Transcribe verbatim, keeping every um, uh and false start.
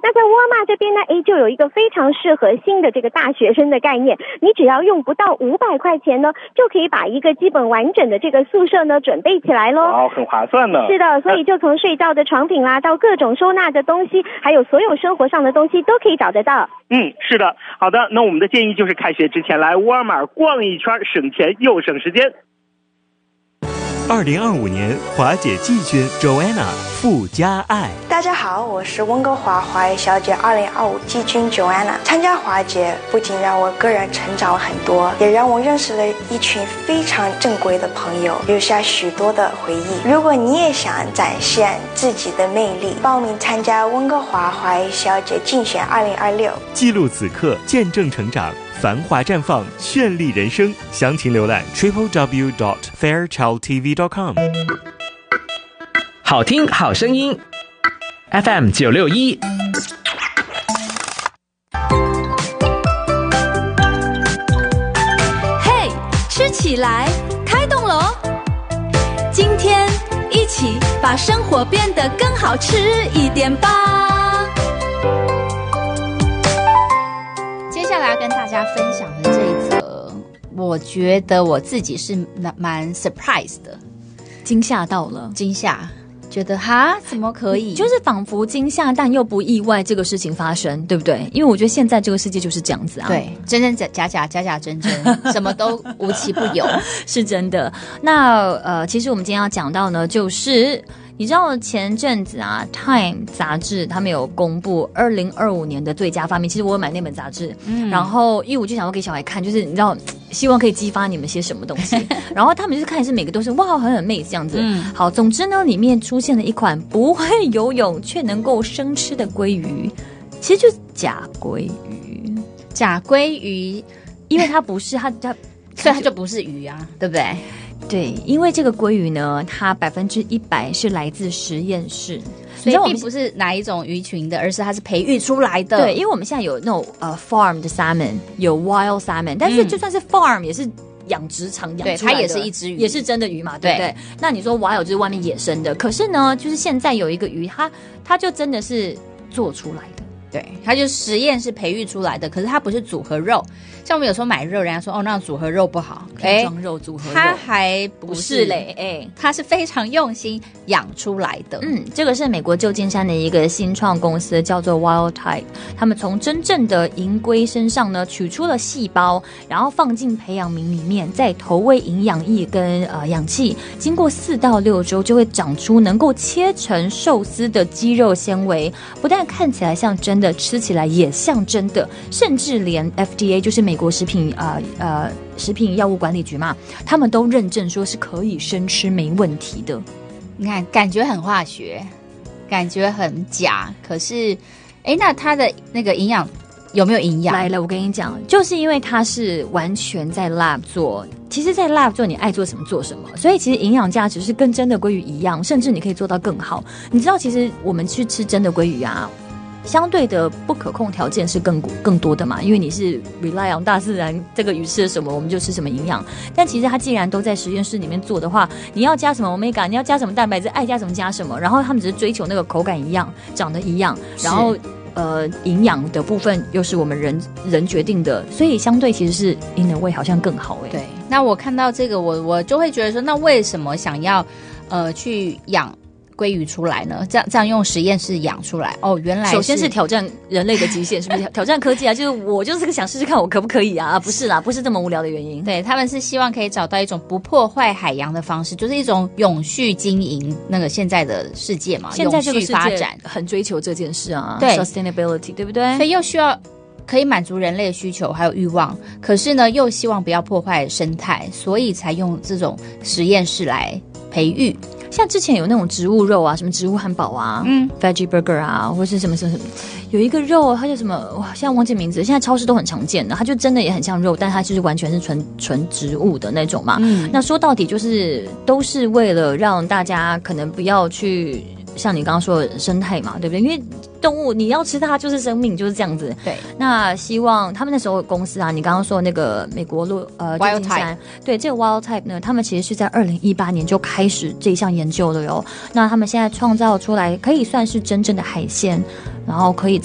那在沃尔玛这边呢，诶，就有一个非常适合新的这个大学生的概念，你只要用不到五百块钱呢，就可以把一个基本完整的这个宿舍呢准备起来咯。 哦，很划算呢。 是的，所以就从睡觉的床品啦，到各种收纳的东西，还有所有生活上的东西都可以找得到。 嗯，是的。好的，那我们的建议就是开学之前来沃尔玛逛一圈，省钱又省时间。 二零二五年华姐季军 Joanna 附加爱。 大家好，我是温哥华华语小姐二零二五季军 Joanna。参加华姐不仅让我个人成长了很多，也让我认识了一群非常正规的朋友，留下许多的回忆。如果你也想展现自己的魅力，报名参加温哥华华语小姐竞选二零二六， 记录此刻，见证成长，繁华绽放，绚丽人生。详情浏览 triple w dot fairchild t v dot com。 好听好声音 F M 九六一。 嘿，吃起来，开动喽！今天一起把生活变得更好吃一点吧。 接下来要跟大家分享的这一则，我觉得我自己是蛮 surprise 的， 惊吓到了， 惊吓。觉得哈怎么可以， 就是仿佛惊吓但又不意外这个事情发生，对不对？因为我觉得现在这个世界就是这样子啊， 对，真真假假假假假真真什么都无奇不有是真的。那呃其实我们今天要讲到呢，就是你知道前阵子啊 Time 杂志他们有公布二零二五年的最佳发明，其实我有买那本杂志，嗯，然后因为我就想要给小孩看，就是你知道希望可以激发你们些什么东西然后他们就是看是每个都是哇很 amazing 这样子，嗯，好，总之呢里面出现了一款不会游泳却能够生吃的鲑鱼，其实就是假鲑鱼。 假鲑鱼因为它不是它它所以它就不是鱼啊，对不对？ 对，因为这个鲑鱼呢它百分之一百是来自实验室， 所以并不是哪一种鱼群的，而是它是培育出来的。 对，因为我们现在有那种呃 farm 的 salmon， 有 wild salmon， 但是就算是 farm 也是养殖场养出来的， 对，它也是一只鱼， 也是真的鱼嘛，对不对？对，那你说 wild 就是外面野生的，可是呢就是现在有一个鱼它它就真的是做出来的， 对，它就实验室培育出来的，可是它不是组合肉。像我们有时候买肉，人家说哦，那组合肉不好， 配装肉组合肉， 它还不是嘞，哎， 它是非常用心养出来的。 嗯，这个是美国旧金山的一个新创公司，叫做 Wild Type， 他们从真正的银龟身上呢取出了细胞，然后放进培养皿里面，再投喂营养液跟呃氧气，经过四到六周就会长出能够切成寿司的肌肉纤维，不但看起来像真的，吃起来也像真的，甚至连 F D A 就是美国食品呃呃食品药物管理局嘛，他们都认证说是可以生吃没问题的。 你看，感觉很化学，感觉很假，可是哎，那它的那个营养有没有营养？ 来了，我跟你讲，就是因为它是完全在 lab 做，其实在 lab 做你爱做什么做什么，所以其实营养价值是跟真的鲑鱼一样，甚至你可以做到更好。你知道其实我们去吃真的鲑鱼啊，相对的不可控条件是更更多的嘛，因为你是 rely on 大自然，这个鱼吃了什么我们就吃什么营养。但其实它既然都在实验室里面做的话，你要加什么 omega， 你要加什么蛋白质，爱加什么加什么，然后他们只是追求那个口感一样，长得一样，然后呃营养的部分又是我们人人决定的，所以相对其实是 in a way 好像更好哎、欸。 对，那我看到这个我我就会觉得说，那为什么想要呃去养鲑鱼出来呢？这样这样用实验室养出来哦，原来是首先是挑战人类的极限，是不是？挑战科技啊，就是我就是想试试看我可不可以啊？不是啦，不是这么无聊的原因。 对，他们是希望可以找到一种不破坏海洋的方式，就是一种永续经营那个现在的世界嘛， 现在这个世界永续发展很追求这件事啊， 对 ，sustainability， 对不对？ 所以又需要可以满足人类的需求还有欲望，可是呢又希望不要破坏生态，所以才用这种实验室来培育。 像之前有那种植物肉啊，什么植物汉堡啊，嗯 ，veggie burger 啊，或是什么什么什么，有一个肉它叫什么，哇，现在忘记名字，现在超市都很常见的，它就真的也很像肉，但它就是完全是纯纯植物的那种嘛。嗯，那说到底就是都是为了让大家可能不要去像你刚刚说的生态嘛，对不对？因为动物你要吃它就是生命，就是这样子。对，那希望他们那时候公司啊，你刚刚说的那个美国路呃 Wild Type， 对，这个 Wild Type 呢，他们其实是在二零一八年就开始这项研究了哟。那他们现在创造出来可以算是真正的海鲜，然后可以